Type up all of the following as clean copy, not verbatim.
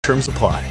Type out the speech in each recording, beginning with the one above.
Terms apply.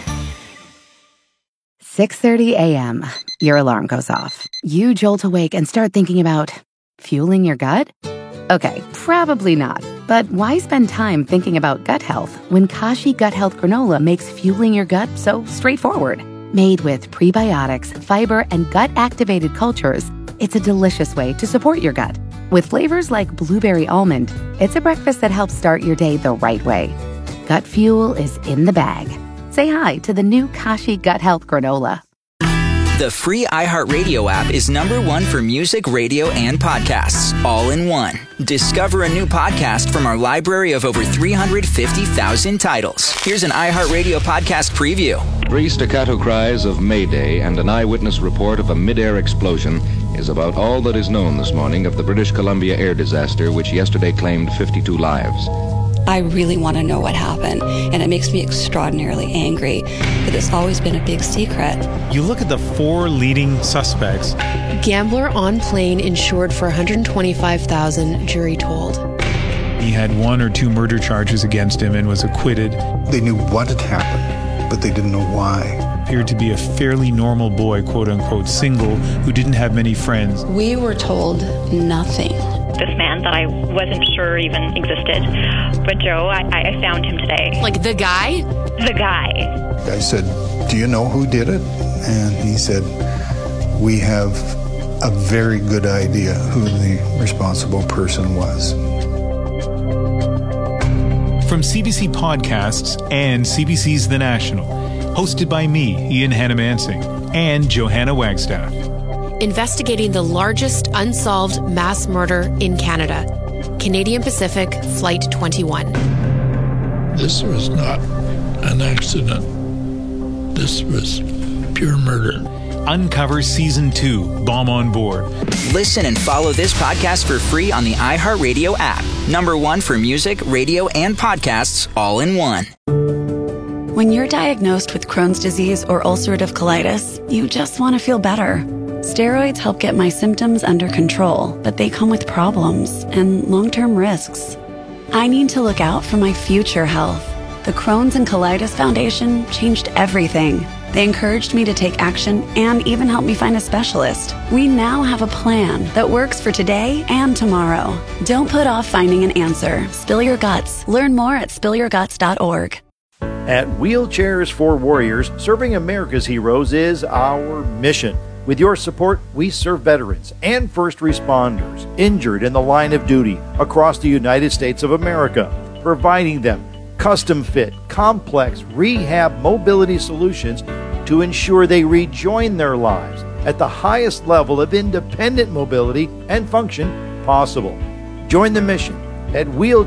6:30 a.m. Your alarm goes off. You jolt awake and start thinking about fueling your gut? Okay, probably not. But why spend time thinking about gut health when Kashi Gut Health Granola makes fueling your gut so straightforward? Made with prebiotics, fiber, and gut-activated cultures, it's a delicious way to support your gut. With flavors like blueberry almond, it's a breakfast that helps start your day the right way. Gut fuel is in the bag. Say hi to the new Kashi Gut Health Granola. The free iHeartRadio app is #1 for music, radio, and podcasts, all in one. Discover a new podcast from our library of over 350,000 titles. Here's an iHeartRadio podcast preview. 3 staccato cries of Mayday and an eyewitness report of a mid-air explosion is about all that is known this morning of the British Columbia air disaster, which yesterday claimed 52 lives. I really want to know what happened, and it makes me extraordinarily angry that it's always been a big secret. You look at the 4 leading suspects. Gambler on plane insured for $125,000, jury told. He had 1 or 2 murder charges against him and was acquitted. They knew what had happened, but they didn't know why. Appeared to be a fairly normal boy, quote-unquote, single, who didn't have many friends. We were told nothing. This man that I wasn't sure even existed. But Joe, I found him today. Like the guy? The guy. I said, "Do you know who did it?" And he said, "We have a very good idea who the responsible person was." From CBC Podcasts and CBC's The National, hosted by me, Ian Hannamansing, and Johanna Wagstaff. Investigating the largest unsolved mass murder in Canada. Canadian Pacific Flight 21. This was not an accident. This was pure murder. Uncover Season 2, Bomb on Board. Listen and follow this podcast for free on the iHeartRadio app. #1 for music, radio, and podcasts, all in one. When you're diagnosed with Crohn's disease or ulcerative colitis, you just want to feel better. Steroids help get my symptoms under control, but they come with problems and long-term risks. I need to look out for my future health. The Crohn's and Colitis Foundation changed everything. They encouraged me to take action and even helped me find a specialist. We now have a plan that works for today and tomorrow. Don't put off finding an answer. Spill your guts. Learn more at spillyourguts.org. At Wheelchairs for Warriors, serving America's heroes is our mission. With your support, we serve veterans and first responders injured in the line of duty across the United States of America, providing them custom-fit, complex rehab mobility solutions to ensure they rejoin their lives at the highest level of independent mobility and function possible. Join the mission at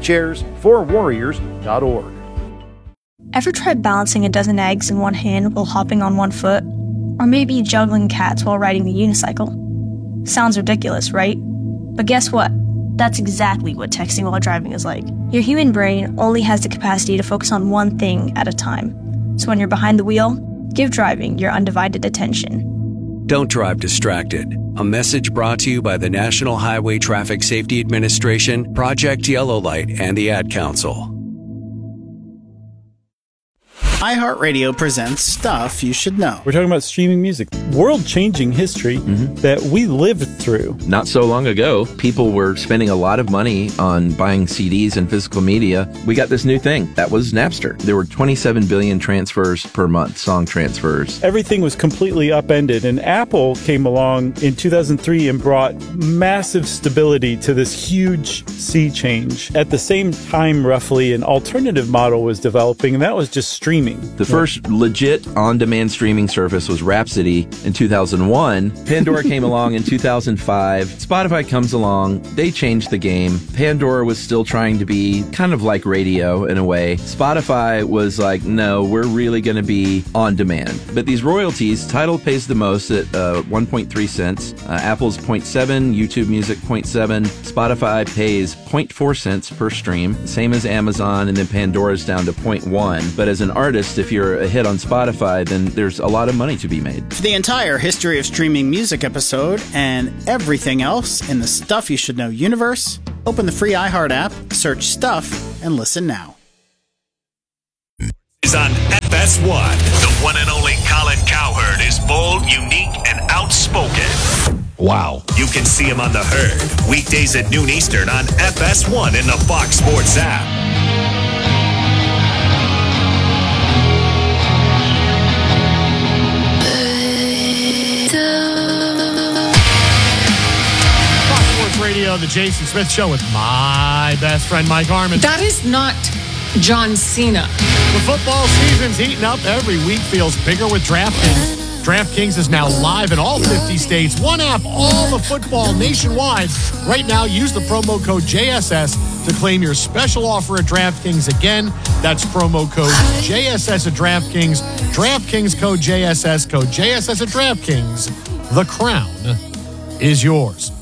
wheelchairsforwarriors.org. Ever tried balancing a dozen eggs in one hand while hopping on one foot? Or maybe juggling cats while riding the unicycle? Sounds ridiculous, right? But guess what? That's exactly what texting while driving is like. Your human brain only has the capacity to focus on one thing at a time. So when you're behind the wheel, give driving your undivided attention. Don't drive distracted. A message brought to you by the National Highway Traffic Safety Administration, Project Yellow Light, and the Ad Council. iHeartRadio presents Stuff You Should Know. We're talking about streaming music, world-changing history that we lived through. Not so long ago, people were spending a lot of money on buying CDs and physical media. We got this new thing. That was Napster. There were 27 billion transfers per month, song transfers. Everything was completely upended, and Apple came along in 2003 and brought massive stability to this huge sea change. At the same time, roughly, an alternative model was developing, and that was just streaming. The first legit on-demand streaming service was Rhapsody in 2001. Pandora came along in 2005. Spotify comes along. They changed the game. Pandora was still trying to be kind of like radio in a way. Spotify was like, no, we're really going to be on demand. But these royalties, Tidal pays the most at 1.3 cents. Apple's 0.7, YouTube Music 0.7. Spotify pays 0.4 cents per stream, same as Amazon, and then Pandora's down to 0.1. But as an artist, if you're a hit on Spotify, then there's a lot of money to be made. For the entire history of streaming music episode and everything else in the Stuff You Should Know universe, open the free iHeart app, search Stuff, and listen now. is on FS1. The one and only Colin Cowherd is bold, unique, and outspoken. Wow. You can see him on The Herd, weekdays at noon Eastern on FS1 in the Fox Sports app. Fox Sports Radio, the Jason Smith Show with my best friend, Mike Harmon. That is not John Cena. The football season's heating up. Every week feels bigger with DraftKings. DraftKings is now live in all 50 states. One app, all the football nationwide. Right now, use the promo code JSS to claim your special offer at DraftKings. Again, that's promo code JSS at DraftKings. DraftKings code JSS at DraftKings. The crown is yours.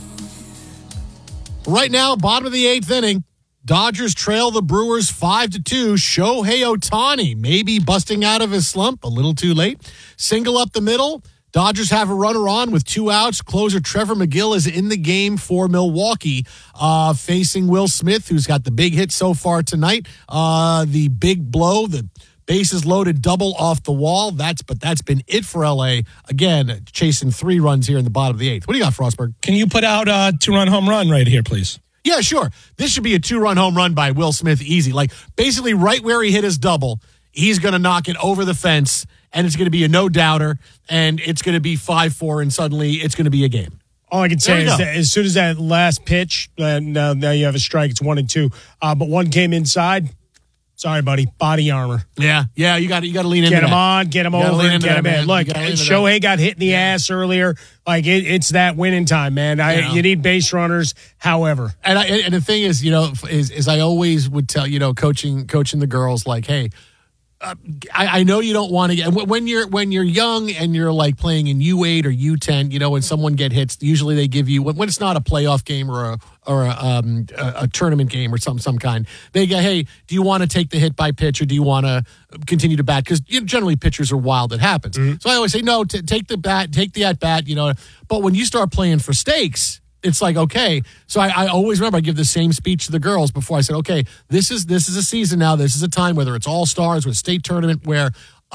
Right now, bottom of the 8th inning. Dodgers trail the Brewers 5-2. Shohei Ohtani maybe busting out of his slump a little too late. Single up the middle. Dodgers have a runner on with 2 outs. Closer Trevor McGill is in the game for Milwaukee, facing Will Smith, who's got the big hit so far tonight. The big blow, the bases loaded double off the wall. That's been it for LA. Again, chasing 3 runs here in the bottom of the 8th. What do you got, Frostberg? Can you put out a 2-run home run right here, please? Yeah, sure. This should be a 2-run home run by Will Smith, easy. Like, basically right where he hit his double, he's going to knock it over the fence, and it's going to be a no-doubter, and it's going to be 5-4, and suddenly it's going to be a game. All I can say is that as soon as that last pitch, now you have a strike, it's 1-2, but one came inside. Sorry, buddy. Body armor. Yeah, you got to lean into that. Get him on, get him over, and get him in. Look, Shohei got hit in the ass earlier. Like, it's that winning time, man. You need base runners, however. And the thing is, is I always would tell, coaching the girls, like, hey, I know you don't want to get when you're young and you're like playing in U8 or U10, when someone get hits, usually they give you when it's not a playoff game or a tournament game or some kind. They go, hey, do you want to take the hit by pitch or do you want to continue to bat? Because generally pitchers are wild. It happens. Mm-hmm. So I always say no. Take the at bat. But when you start playing for stakes, it's like, okay. So I always remember I give the same speech to the girls before I said, okay, this is a season now. This is a time, whether it's all stars or a state tournament, where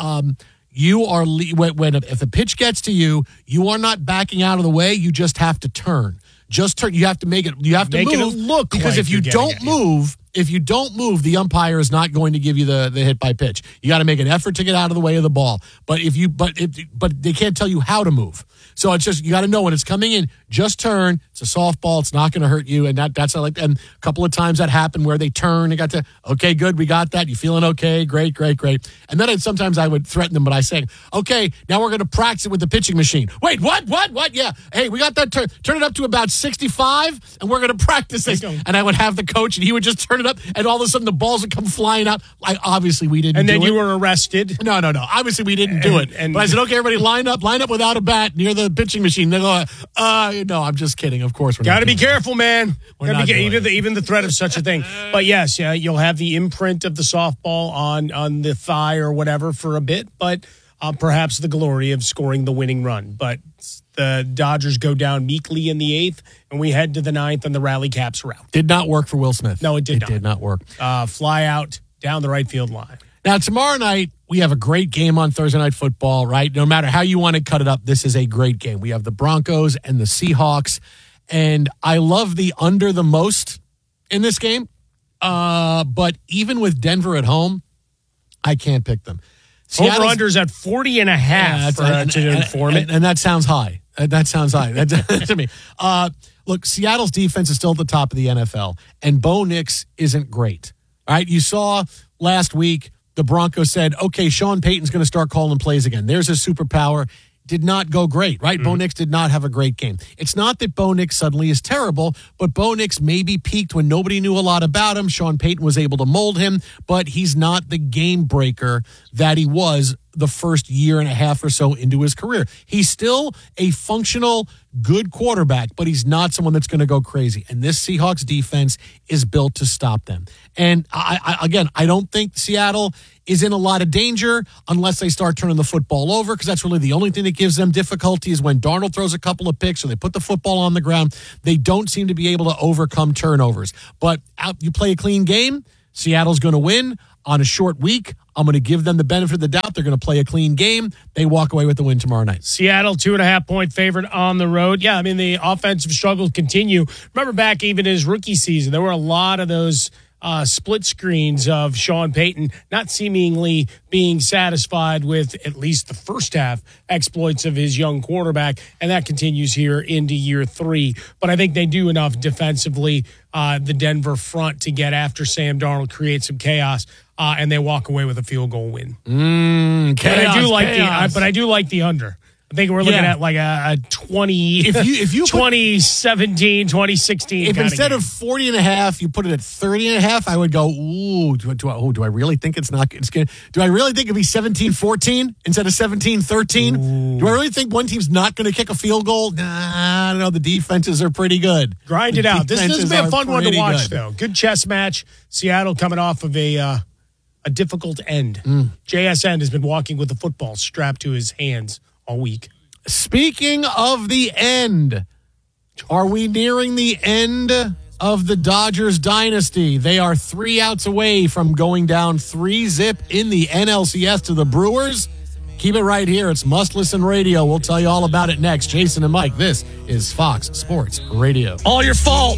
you are if the pitch gets to you, you are not backing out of the way. You just have to turn. Just turn. You have to make it. You have to move. It look because like if you don't move. If you don't move, the umpire is not going to give you the hit by pitch. You got to make an effort to get out of the way of the ball. But they can't tell you how to move. So it's just, you got to know when it's coming in, just turn. It's a softball. It's not going to hurt you. And that's like, and a couple of times that happened where they turn and got to, okay, good. We got that. You feeling okay? Great. And then sometimes I would threaten them, but I say, okay, now we're going to practice it with the pitching machine. Wait, what? Yeah. Hey, we got that. Turn it up to about 65 and we're going to practice this. And I would have the coach and he would just turn it up and all of a sudden the balls would come flying out. Obviously we didn't do it. And then you were arrested. No. Obviously we didn't do it. But I said, okay, everybody line up without a bat near the pitching machine. They go, no, I'm just kidding. Of course we're not. Got to be careful, man. Even the threat of such a thing. But yes, you'll have the imprint of the softball on the thigh or whatever for a bit, but perhaps the glory of scoring the winning run. But the Dodgers go down meekly in the 8th, and we head to the 9th on the rally caps route. Did not work for Will Smith. No, it did not. It did not work. Fly out down the right field line. Now, tomorrow night, we have a great game on Thursday Night Football, right? No matter how you want to cut it up, this is a great game. We have the Broncos and the Seahawks, and I love the under the most in this game. But even with Denver at home, I can't pick them. Over-under's at 40.5 to inform it. And that sounds high. That sounds high. To me. Look, Seattle's defense is still at the top of the NFL, and Bo Nix isn't great. All right, you saw last week the Broncos said, okay, Sean Payton's going to start calling plays again. There's his superpower. Did not go great, right? Mm-hmm. Bo Nix did not have a great game. It's not that Bo Nix suddenly is terrible, but Bo Nix maybe peaked when nobody knew a lot about him. Sean Payton was able to mold him, but he's not the game breaker that he was the first year and a half or so into his career. He's still a functional, good quarterback, but he's not someone that's going to go crazy. And this Seahawks defense is built to stop them. And I don't think Seattle is in a lot of danger unless they start turning the football over, because that's really the only thing that gives them difficulty is when Darnold throws a couple of picks or they put the football on the ground. They don't seem to be able to overcome turnovers. But you play a clean game, Seattle's going to win. on a short week. I'm going to give them the benefit of the doubt. They're going to play a clean game. They walk away with the win tomorrow night. Seattle, 2.5-point favorite on the road. Yeah, I mean, the offensive struggles continue. Remember back even in his rookie season, there were a lot of those split screens of Sean Payton not seemingly being satisfied with at least the first half exploits of his young quarterback, and that continues here into year 3. But I think they do enough defensively, the Denver front, to get after Sam Darnold, create some chaos, and they walk away with a field goal win. Chaos, but I do like the under. I think we're looking at like a 2017, 2016. If instead of 40.5, you put it at 30.5, I would go, ooh, do I really think it's not? Do I really think it'd be 17-14 instead of 17-13? Do I really think one team's not going to kick a field goal? Nah, I don't know. The defenses are pretty good. Grind it out. This has been a fun one to watch, though. Good chess match. Seattle coming off of a difficult end. JSN has been walking with the football strapped to his hands all week. Speaking of the end, are we nearing the end of the Dodgers dynasty? They are 3 outs away from going down 3-0 in the NLCS to the Brewers. Keep it right here. It's Must Listen Radio. We'll tell you all about it next. Jason and Mike, this is Fox Sports Radio. All your fault.